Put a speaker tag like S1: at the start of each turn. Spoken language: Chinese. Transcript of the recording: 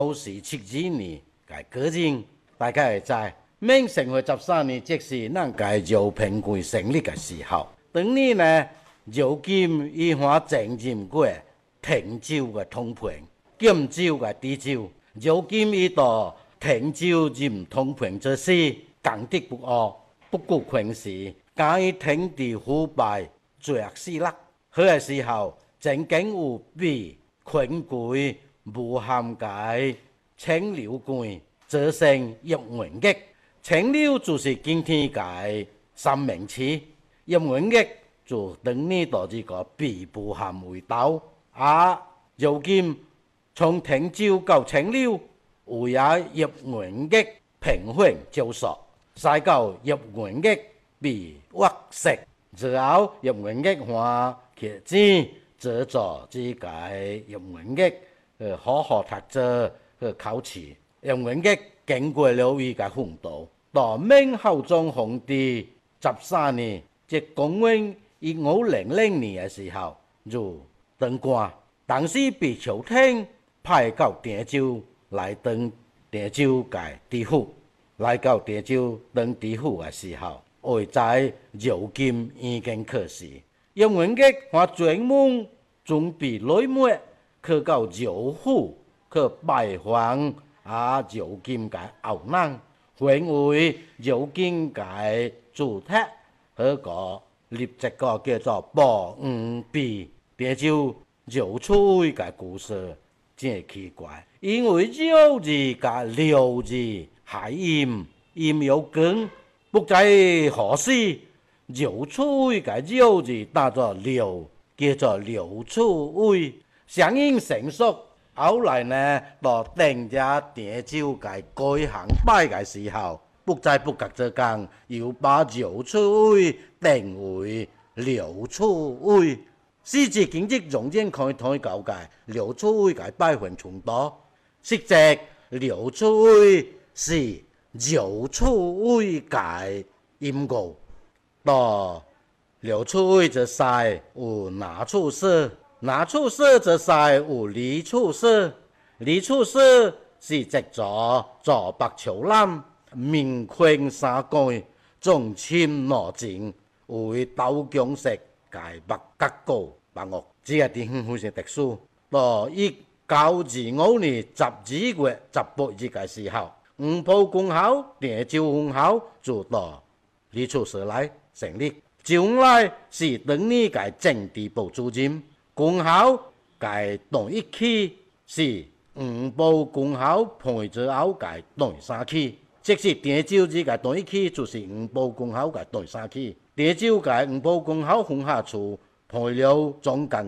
S1: 都是72年嘅个人，大家会知。明成会13年，即是咱个饶平贵成立嘅时候。当年呢，饶金伊还承认过汀州嘅通判，建州嘅知州。饶金伊到汀州任通判之时，功德不阿，不顾权势，假以汀地腐败，罪恶死戮。好嘅时候，曾经有被权贵无限界青柳官，造成叶元益。青柳就是今天嘅三明治，叶元益就当年到这个被无限为斗。如今从汀州到青柳，为也叶元益平反招索，使到叶元益被屈死。之后叶元益还摕钱资助这个叶元益好好读书去考试。叶元益经过了伊个奋斗，到明孝宗皇帝13年，即公元1500年的时候就当官。当时被朝廷派到定州来当定州个知府，来到定州当知府的时候，会知饶金已经去世。叶元益还专门准备礼物去到饶府去拜访饶金个后人，还为饶金个主题好个立一个叫做保五庇定州饶处位个故事，真奇怪。因为饶字甲廖字谐音，音有根，不知何时饶处位个饶字打作廖，叫做廖处位，相应成熟。后来呢，到定家定州个改行摆个时候，不知不觉之间，又把饶处位定为廖处位。史至经济容忍可以推搞界，廖处位个拜份重多，实际廖处位是饶处位个音乐。到廖处位之西有拿处舍，拿处舍之西有李处舍，李处舍是藉助坐北朝南，面宽三改，重侵罗情，为斗强式界北角高白乐，这个地方非常特殊。到1925年12月18日个时候，黄埔军校、定州分校就到李处舍来成立。将来是当年个政治部主任，军校个第一期是黄埔军校配之后个第3期，即是定州这个第一期就是黄埔军校个第3期。定州个黄埔军校分校处配了总共